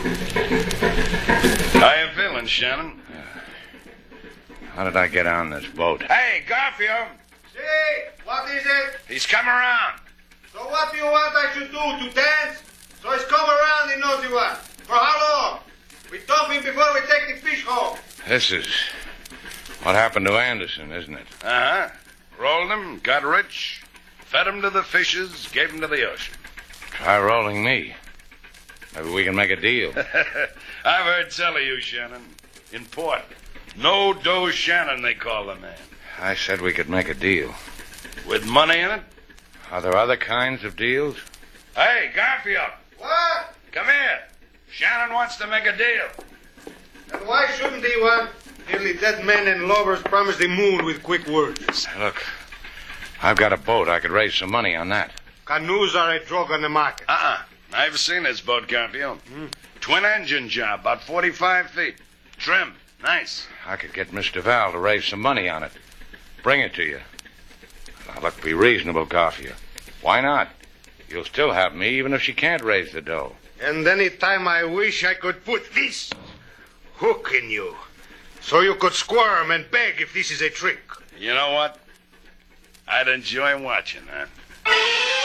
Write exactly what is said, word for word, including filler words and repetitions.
How you feeling, Shannon? How did I get on this boat? Hey, Garfield! See, what is it? He's come around. So what do you want I should do, to dance? So he's come around, he knows you what. For how long? We dump him before we take the fish home. This is what happened to Anderson, isn't it? Uh-huh. Rolled him, got rich, fed him to the fishes, gave him to the ocean. Try rolling me. Maybe we can make a deal. I've heard tell of you, Shannon. In port. No Doe Shannon, they call the man. I said we could make a deal. With money in it? Are there other kinds of deals? Hey, Garfield. What? Come here. Shannon wants to make a deal. And why shouldn't he, what? Nearly dead men and lovers promise the moon with quick words. Look, I've got a boat. I could raise some money on that. Canoes are a drug on the market. Uh-uh. I've seen this boat, Garfield. Hmm. Twin-engine job, about forty-five feet. Trim. Nice. I could get Mister Val to raise some money on it. Bring it to you. Now, look, be reasonable, Garfield. Why not? You'll still have me, even if she can't raise the dough. And any time I wish, I could put this hook in you. So you could squirm and beg if this is a trick. You know what? I'd enjoy watching that.